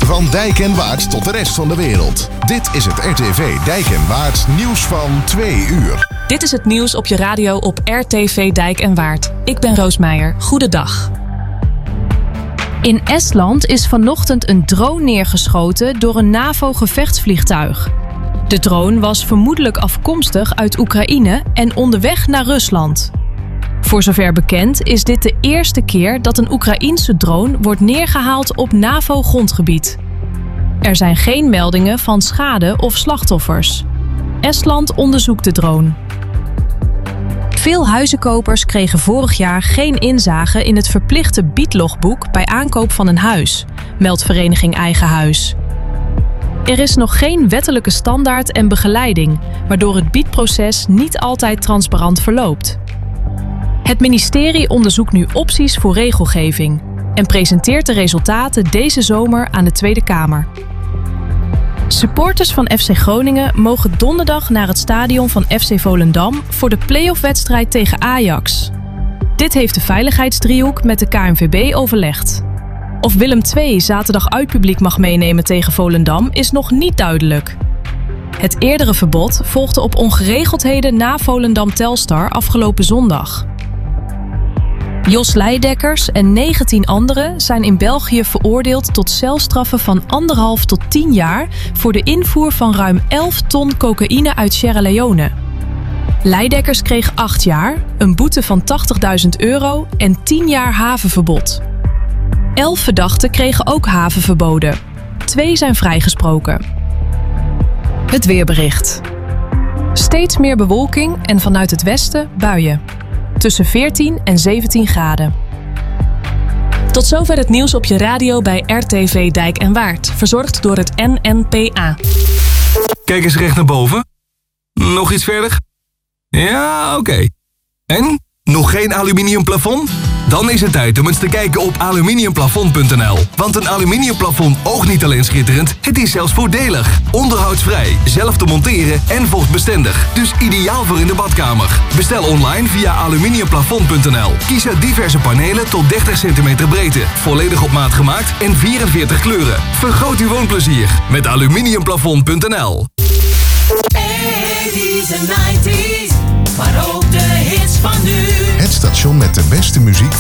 Van Dijk en Waard tot de rest van de wereld. Dit is het RTV Dijk en Waard nieuws van 2 uur. Dit is het nieuws op je radio op RTV Dijk en Waard. Ik ben Roos Meijer. Goedendag. In Estland is vanochtend een drone neergeschoten door een NAVO-gevechtsvliegtuig. De drone was vermoedelijk afkomstig uit Oekraïne en onderweg naar Rusland. Voor zover bekend is dit de eerste keer dat een Oekraïense drone wordt neergehaald op NAVO-grondgebied. Er zijn geen meldingen van schade of slachtoffers. Estland onderzoekt de drone. Veel huizenkopers kregen vorig jaar geen inzage in het verplichte biedlogboek bij aankoop van een huis, meldt Vereniging Eigen Huis. Er is nog geen wettelijke standaard en begeleiding, waardoor het biedproces niet altijd transparant verloopt. Het ministerie onderzoekt nu opties voor regelgeving en presenteert de resultaten deze zomer aan de Tweede Kamer. Supporters van FC Groningen mogen donderdag naar het stadion van FC Volendam voor de play-off-wedstrijd tegen Ajax. Dit heeft de veiligheidsdriehoek met de KNVB overlegd. Of Willem II zaterdag uitpubliek mag meenemen tegen Volendam is nog niet duidelijk. Het eerdere verbod volgde op ongeregeldheden na Volendam-Telstar afgelopen zondag. Jos Leidekkers en 19 anderen zijn in België veroordeeld tot celstraffen van 1,5 tot 10 jaar voor de invoer van ruim 11 ton cocaïne uit Sierra Leone. Leidekkers kreeg 8 jaar, een boete van €80.000 en 10 jaar havenverbod. 11 verdachten kregen ook havenverboden. 2 zijn vrijgesproken. Het weerbericht. Steeds meer bewolking en vanuit het westen buien. Tussen 14 en 17 graden. Tot zover het nieuws op je radio bij RTV Dijk en Waard. Verzorgd door het NNPA. Kijk eens recht naar boven. Nog iets verder? Ja, oké. En? Nog geen aluminium plafond? Dan is het tijd om eens te kijken op aluminiumplafond.nl. Want een aluminiumplafond oogt niet alleen schitterend, het is zelfs voordelig. Onderhoudsvrij, zelf te monteren en vochtbestendig. Dus ideaal voor in de badkamer. Bestel online via aluminiumplafond.nl. Kies uit diverse panelen tot 30 cm breedte. Volledig op maat gemaakt en 44 kleuren. Vergroot uw woonplezier met aluminiumplafond.nl. 80's en 90's, maar ook de hits van nu. Het station met de beste muziek